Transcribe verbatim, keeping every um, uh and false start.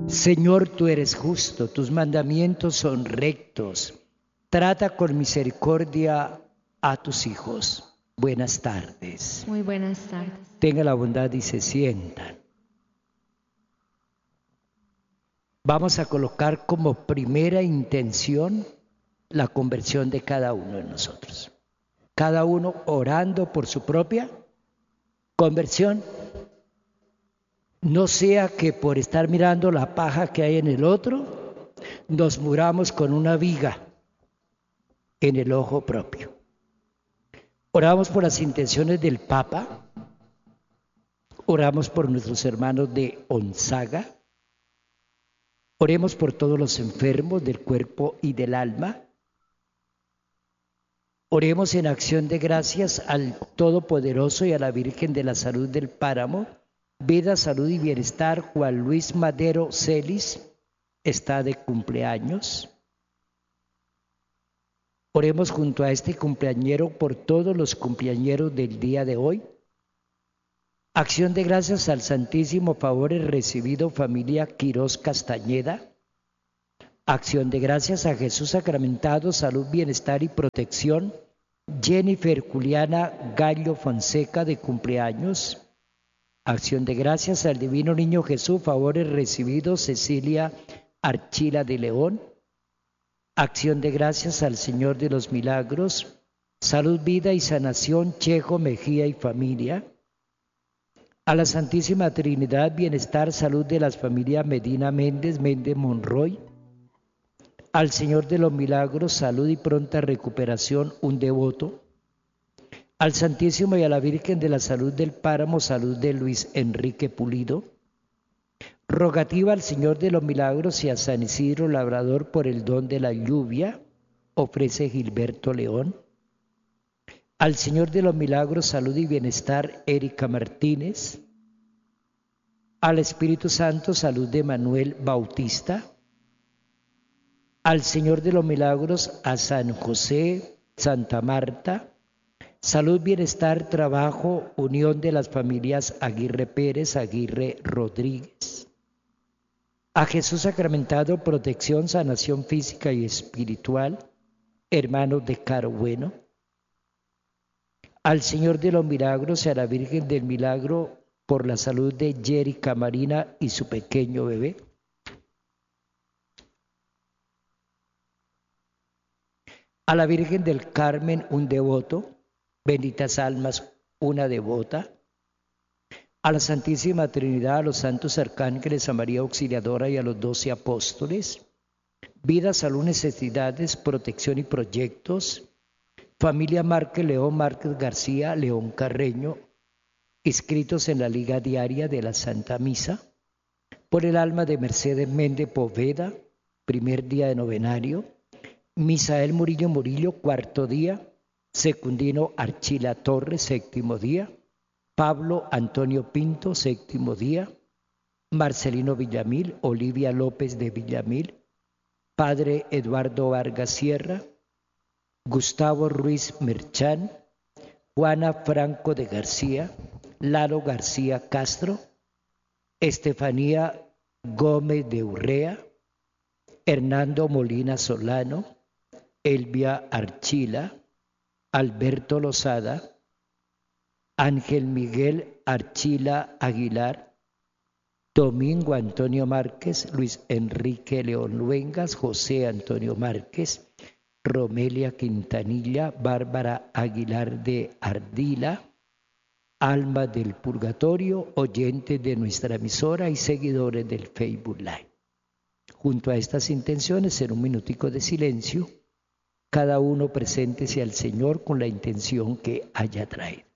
Señor, tú eres justo, tus mandamientos son rectos. Trata con misericordia a tus hijos. Buenas tardes. Muy buenas tardes. Tenga la bondad y se sientan. Vamos a colocar como primera intención la conversión de cada uno de nosotros. Cada uno orando por su propia conversión. No sea que por estar mirando la paja que hay en el otro, nos muramos con una viga en el ojo propio. Oramos por las intenciones del Papa, oramos por nuestros hermanos de Onzaga, oremos por todos los enfermos del cuerpo y del alma. Oremos en acción de gracias al Todopoderoso y a la Virgen de la Salud del Páramo. Vida, salud y bienestar. Juan Luis Madero Celis está de cumpleaños. Oremos junto a este cumpleañero por todos los cumpleañeros del día de hoy. Acción de gracias al Santísimo Favor recibido familia Quirós Castañeda. Acción de gracias a Jesús sacramentado, salud, bienestar y protección. Jennifer Juliana Gallo Fonseca de cumpleaños. Acción de gracias al Divino Niño Jesús, favores recibidos, Cecilia Archila de León. Acción de gracias al Señor de los Milagros, salud, vida y sanación, Chejo Mejía y familia. A la Santísima Trinidad, bienestar, salud de las familias Medina Méndez, Méndez Monroy. Al Señor de los Milagros, salud y pronta recuperación, un devoto. Al Santísimo y a la Virgen de la Salud del Páramo, salud de Luis Enrique Pulido. Rogativa al Señor de los Milagros y a San Isidro Labrador por el don de la lluvia, ofrece Gilberto León. Al Señor de los Milagros, salud y bienestar, Erika Martínez. Al Espíritu Santo, salud de Manuel Bautista. Al Señor de los Milagros, a San José, Santa Marta. Salud, bienestar, trabajo, unión de las familias Aguirre Pérez, Aguirre Rodríguez. A Jesús sacramentado, protección, sanación física y espiritual, hermanos de Caro Bueno. Al Señor de los Milagros y a la Virgen del Milagro por la salud de Jerica Marina y su pequeño bebé. A la Virgen del Carmen, un devoto. Benditas almas, una devota. A la Santísima Trinidad, a los santos arcángeles, a María Auxiliadora y a los doce apóstoles. Vida, salud, necesidades, protección y proyectos. Familia Márquez León, Márquez García, León Carreño, inscritos en la Liga Diaria de la Santa Misa. Por el alma de Mercedes Méndez Poveda, primer día de novenario. Misael Murillo Murillo, cuarto día. Secundino Archila Torres, séptimo día. Pablo Antonio Pinto, séptimo día. Marcelino Villamil, Olivia López de Villamil. Padre Eduardo Vargas Sierra. Gustavo Ruiz Merchán. Juana Franco de García. Lalo García Castro. Estefanía Gómez de Urrea. Hernando Molina Solano. Elvia Archila. Alberto Lozada, Ángel Miguel Archila Aguilar, Domingo Antonio Márquez, Luis Enrique León Luengas, José Antonio Márquez, Romelia Quintanilla, Bárbara Aguilar de Ardila, Alma del Purgatorio, oyentes de nuestra emisora y seguidores del Facebook Live. Junto a estas intenciones, en un minutico de silencio, cada uno preséntese al Señor con la intención que haya traído.